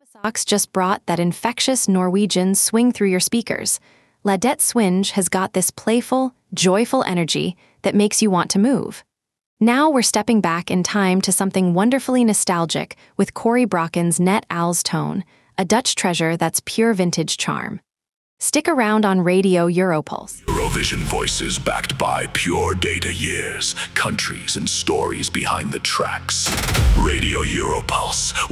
Sox just brought that infectious Norwegian swing through your speakers. La Det Swinge has got this playful, joyful energy that makes you want to move. Now we're stepping back in time to something wonderfully nostalgic with Corey Brocken's Net Owl's Tone, a Dutch treasure that's pure vintage charm. Stick around on Radio Europulse. Eurovision voices backed by pure data years, countries and stories behind the tracks. Radio Europulse.